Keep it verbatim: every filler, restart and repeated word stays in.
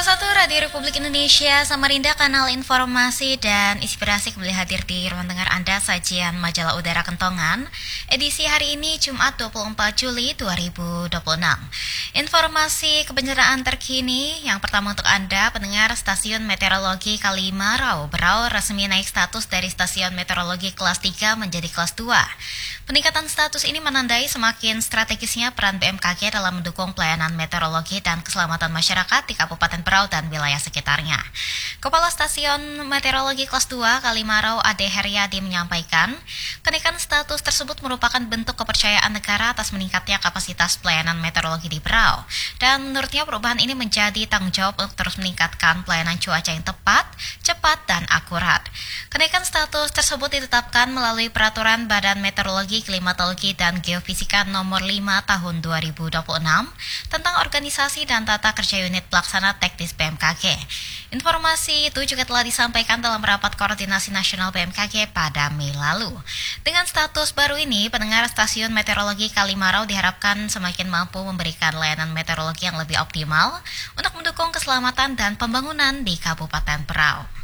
nol satu Radio Republik Indonesia Samarinda, kanal informasi dan inspirasi kembali hadir di ruang dengar Anda sajian majalah udara Kentongan edisi hari ini Jumat dua puluh empat Juli dua ribu dua puluh enam. Informasi kebencanaan terkini yang pertama untuk Anda pendengar, stasiun meteorologi Kalimarau Berau resmi naik status dari stasiun meteorologi kelas tiga menjadi kelas dua. Peningkatan status ini menandai semakin strategisnya peran B M K G dalam mendukung pelayanan meteorologi dan keselamatan masyarakat di Kabupaten Berau dan wilayah sekitarnya. Kepala Stasiun Meteorologi Kelas dua Kalimarau Ade Heryadi menyampaikan, kenaikan status tersebut merupakan bentuk kepercayaan negara atas meningkatnya kapasitas pelayanan meteorologi di Berau. Dan menurutnya perubahan ini menjadi tanggung jawab untuk terus meningkatkan pelayanan cuaca yang tepat, cepat, dan akurat. Kenaikan status tersebut ditetapkan melalui Peraturan Badan Meteorologi, Klimatologi, dan Geofisika Nomor lima Tahun dua ribu dua puluh enam tentang organisasi dan tata kerja unit pelaksana teknis B M K G. Informasi itu juga telah disampaikan dalam rapat koordinasi nasional B M K G pada Mei lalu. Dengan status baru ini, pendengar stasiun meteorologi Kalimarau diharapkan semakin mampu memberikan layanan meteorologi yang lebih optimal untuk mendukung keselamatan dan pembangunan di Kabupaten Berau.